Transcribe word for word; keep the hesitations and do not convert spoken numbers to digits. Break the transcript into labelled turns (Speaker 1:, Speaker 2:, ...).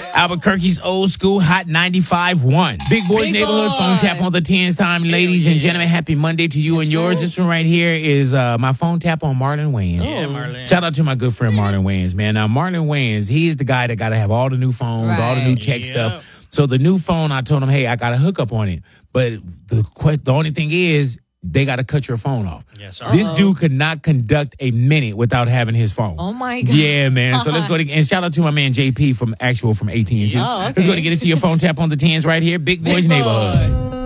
Speaker 1: Albuquerque's old school hot ninety-five point one. Big Boys
Speaker 2: Big
Speaker 1: Neighborhood
Speaker 2: boy.
Speaker 1: phone tap on the tens time. Ladies
Speaker 2: yeah.
Speaker 1: and gentlemen, happy Monday to you
Speaker 2: Yes,
Speaker 1: and yours.
Speaker 2: sir.
Speaker 1: This one right here is uh, my phone tap on Marlon Wayans.
Speaker 2: Yeah, Marlon.
Speaker 1: Shout out to my good friend Marlon Wayans, man. Now, Marlon Wayans, he is the guy that got to have all the new phones, all the new
Speaker 2: Right.
Speaker 1: tech
Speaker 2: Yep.
Speaker 1: stuff. So the new phone, I told him, hey, I got a hookup on it. But the que- the only thing is, they got to cut your phone off.
Speaker 2: Yes, sir.
Speaker 1: This
Speaker 2: Uh-oh.
Speaker 1: dude could not conduct a minute without having his phone.
Speaker 3: Oh, my God.
Speaker 1: Yeah, man. So let's go to, and shout out to my man J P from Actual from A T and T.
Speaker 3: Oh, okay.
Speaker 1: Let's go to get into your phone tap on the tens right here. Big Boys
Speaker 2: Big boy.
Speaker 1: Neighborhood.